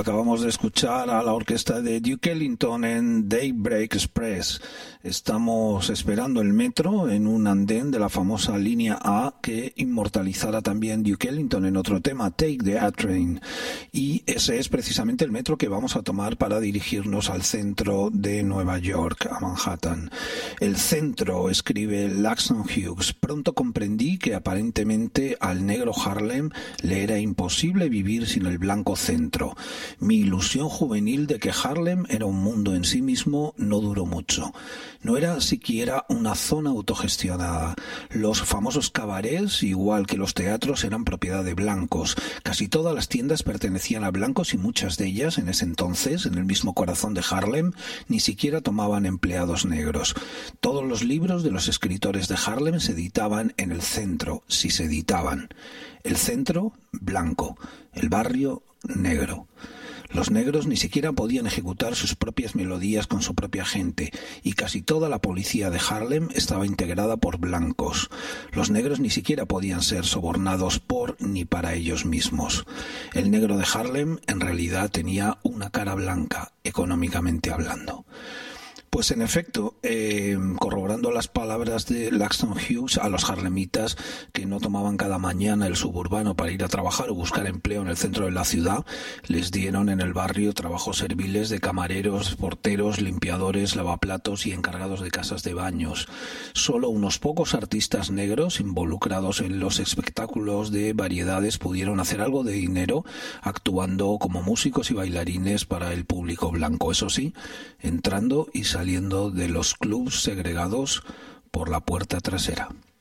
Acabamos de escuchar a la orquesta de Duke Ellington en Daybreak Express. Estamos esperando el metro en un andén de la famosa línea A que inmortalizará también Duke Ellington en otro tema, Take the A-Train. Y ese es precisamente el metro que vamos a tomar para dirigirnos al centro de Nueva York, a Manhattan. El centro, escribe Langston Hughes. Pronto comprendí que aparentemente al negro Harlem le era imposible vivir sin el blanco centro. Mi ilusión juvenil de que Harlem era un mundo en sí mismo no duró mucho. No era siquiera una zona autogestionada. Los famosos cabarets, igual que los teatros, eran propiedad de blancos. Casi todas las tiendas pertenecían a blancos y muchas de ellas, en ese entonces, en el mismo corazón de Harlem, ni siquiera tomaban empleados negros. Todos los libros de los escritores de Harlem se editaban en el centro, si se editaban. El centro, blanco. El barrio, negro. Los negros ni siquiera podían ejecutar sus propias melodías con su propia gente, y casi toda la policía de Harlem estaba integrada por blancos. Los negros ni siquiera podían ser sobornados por ni para ellos mismos. El negro de Harlem en realidad tenía una cara blanca, económicamente hablando. Pues en efecto, corroborando las palabras de Langston Hughes, a los harlemitas que no tomaban cada mañana el suburbano para ir a trabajar o buscar empleo en el centro de la ciudad, les dieron en el barrio trabajos serviles de camareros, porteros, limpiadores, lavaplatos y encargados de casas de baños. Solo unos pocos artistas negros involucrados en los espectáculos de variedades pudieron hacer algo de dinero actuando como músicos y bailarines para el público blanco, eso sí, entrando y saliendo de los clubs segregados por la puerta trasera.